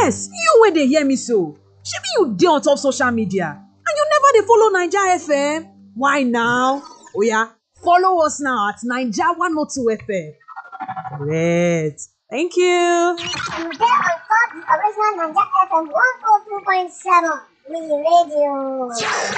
Yes, you wey dey hear me so. Shebi you dey on top social media and you never dey follow Naija FM? Why now? Oya, follow us now at Naija 102 FM. Correct. Thank you. You get on top the original Naija FM 102.7 Radio.